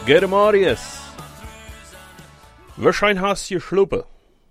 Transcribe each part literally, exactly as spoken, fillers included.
Gede Marius. Waarschijnlijk hast je slopen.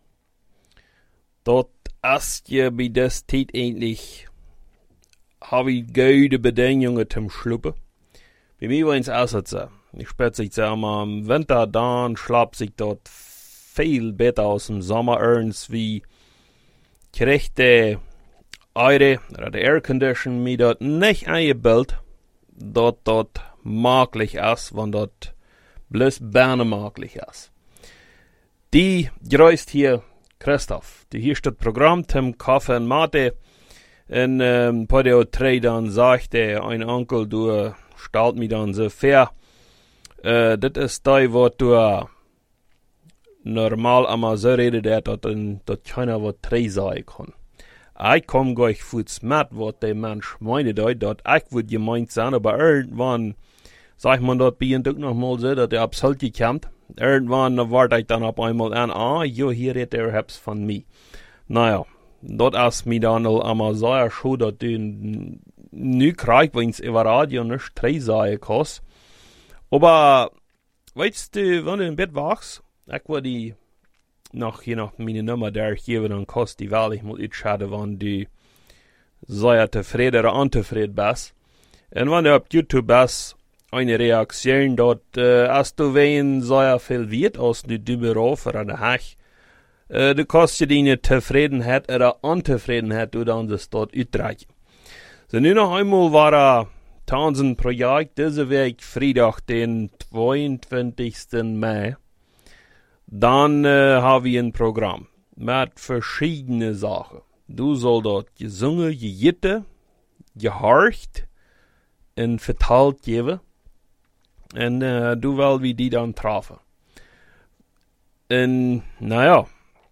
Dat als je bij des tijd eindelijk heb ik goede bedingingen zum slopen. Bij mij was het altijd zo. Ich spät sich aber im Winter dann schlapp sich dort viel besser aus dem Sommer ernst wie kriegt der Eure oder der Aircondition mir dort nicht eingebildet, dort dort möglich ist, wenn dort bloß Berne möglich ist. Die grüßt hier Christoph. Die hier steht Programm zum Kaffee und Mate. Und ähm, bei der drei dann sagt der ein Onkel, du stellt mir dann so fair. Uh, dit is die wat du uh, normaal allemaal zo reden dat, dat, dat keiner wat drie zeggen kan. Ik kom gleich voets met wat der Mensch meinte dat, dat ik would gemeint zijn, aber irgendwann sagt man dat bij ook nog mal so, dat er absolut gekämmt. Irgendwann warte ich dann auf einmal an, ah, jo, hier redet er hab's von mir. Naja, dat ist mir dann allemaal sehr schon, dat du nu kriegst, wenn es über Radio nicht drei sagen kannst. Aber, weißt du, wenn du im Bett wachst, ich würde die, noch je nach meine Nummer, der ich gebe, dann kostet die Wahl, ich muss nicht schaden, wenn du sehr zufrieden oder unzufrieden bist. Und wenn du auf YouTube bist, eine Reaktion dort, äh, als du wen sehr viel wird, als du du berufen oder hast, äh, du kannst dir deine Zufriedenheit oder Unzufriedenheit, du dann das dort utreichen. So, nun noch einmal war er, Tanzen Projekt, diese Woche Freitag, den zweiundzwanzigsten Mai. Dann äh, haben wir ein Programm mit verschiedenen Sachen. Du sollst dort gesungen, gejitten, gehorcht und verteilt geben. Und äh, du willst wie die dann treffen. Und naja,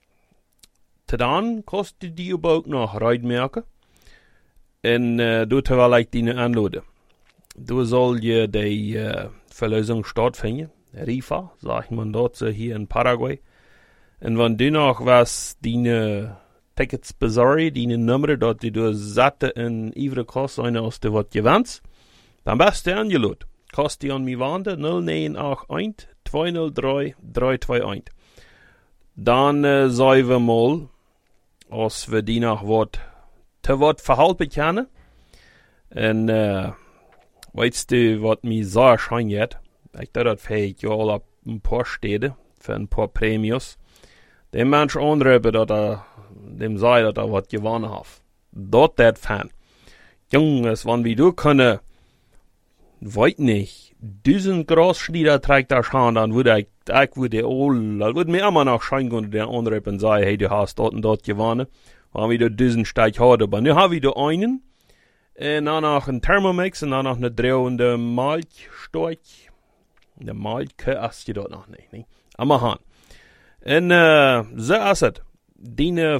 dann kostet die aber auch noch Reitmerken. Und äh, du willst die anladen. Du sollst je die uh, Verlösung stattfinden, Rifa, sagt man dort so hier in Paraguay. Und wenn du noch was deine Tickets besorgst, deine Nummer, dort die du satte in Ivre Kost, eine aus der was gewannst, dann bist du angeladen. Kostet die an mir Wande null neun acht eins zwei null drei drei zwei eins. Dann äh, sagen wir mal, als wir die noch was te wat verhalten kennen. Und äh, weißt du, was mir sehr scheint jetzt? Ich dachte, das fehlt ja all ab ein paar Städte für ein paar Prämios. Dem Mensch anrüben, dass er, dem sei, dass er was gewonnen hat. Dort der Fan. Junges, wann wie du können, weiß nicht, diesen Großschnieder trägt er schon, dann würde ich, ich würde all, das würde mir immer noch scheinen, und der anrüben sei, hey, du hast dort und dort gewonnen. Wann wieder diesen Steig hat, aber nu haben wir da einen. Und dann noch ein Thermomix und dann noch eine drehende Milchsteuch. Der Milchke hast du dort noch nicht, ne? Aber han. Und äh, so ist es. Die